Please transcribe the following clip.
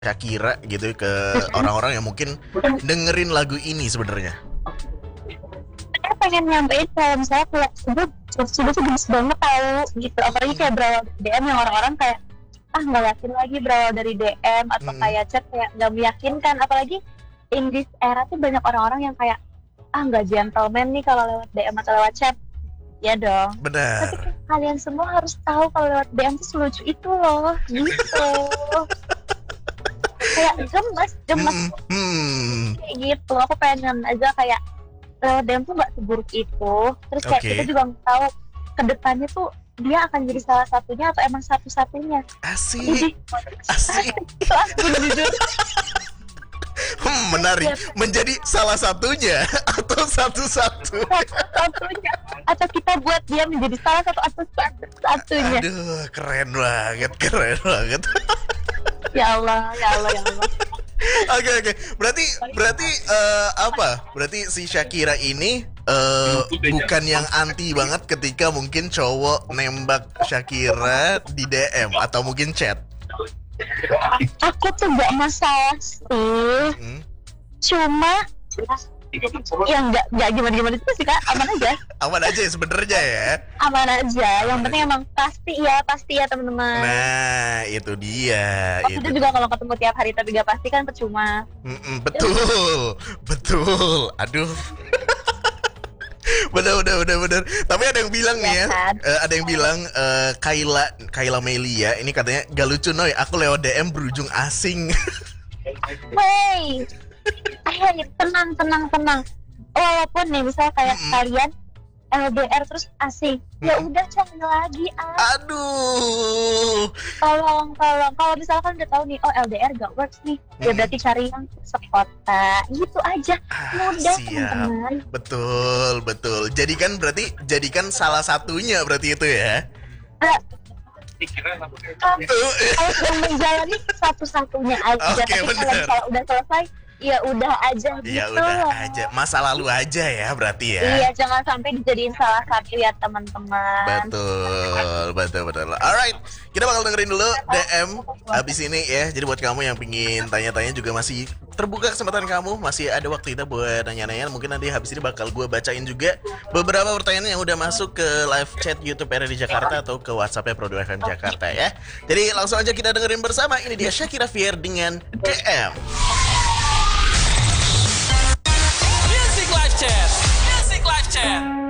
Shakira gitu ke orang-orang yang mungkin dengerin lagu ini sebenarnya? Saya pengen nyampein kalau misalnya kayak sudah tuh gemes banget tahu gitu, apalagi kayak berawal dari DM yang orang-orang kayak nggak yakin lagi berawal dari DM atau Mm-mm. kayak chat kayak nggak meyakinkan, apalagi in this era tuh banyak orang-orang yang kayak nggak gentleman nih kalau lewat DM atau lewat chat. Ya dong, tapi Benar. kalian semua harus tahu kalau lewat DM tuh selucu itu loh gitu. Kayak gemes gemes Mm-mm. Hmm. kayak gitu. Aku pengen aja kayak lewat DM tuh nggak seburuk itu, terus kayak kita Oke. juga nggak tahu kedepannya tuh dia akan jadi salah satunya atau emang satu-satunya. Asik, Jadi asik. itu aku jujur Menarik. Menjadi salah satunya atau satu-satu. satu-satunya, atau kita buat dia menjadi salah satu atau satu-satunya. Aduh, keren banget, keren banget. Ya Allah, ya Allah, ya Allah. Oke, oke. Berarti berarti apa? Berarti si Shakira ini bukan yang anti banget ketika mungkin cowok nembak Shakira di DM atau mungkin chat. Aku tuh gak masalah sih, Hmm. cuma ya nggak gimana itu sih kak, aman aja, Aman aja ya sebenarnya ya. aman aja. Yang penting emang pasti ya teman-teman. Nah, itu dia, itu. Maksudnya juga kalau ketemu tiap hari tapi gak pasti kan percuma. Betul, betul. Aduh. Bener. Tapi ada yang bilang nih Ya ya, kan? ada yang bilang Kayla Melia ini katanya gak lucu Noy, aku lewat DM berujung asing. Wey, tenang. Walaupun nih misalnya kayak kalian LDR terus asing, ya udah cari lagi Aduh. tolong kalau misalkan udah tahu nih LDR gak works nih, ya berarti cari yang sekota gitu aja, mudah Siap. teman-teman. Betul. Jadikan salah satunya berarti itu ya. Kalau sedang menjalani satu-satunya aja, Oke, tapi kalau benar. misalnya udah selesai ya udah aja Ya gitu udah loh. aja, masa lalu aja ya berarti ya. Iya, jangan sampai dijadiin salah satu ya teman-teman. Betul. Alright, kita bakal dengerin dulu DM abis ini ya. Jadi buat kamu yang pingin tanya-tanya juga masih terbuka kesempatan kamu. Masih ada waktu kita buat nanya-nanya. Mungkin nanti habis ini bakal gue bacain juga beberapa pertanyaan yang udah masuk ke live chat YouTube RRI Jakarta atau ke WhatsApp-nya Pro 2 FM Jakarta ya. Jadi langsung aja kita dengerin bersama. Ini dia Shakira Fier dengan DM. Music Live Chat.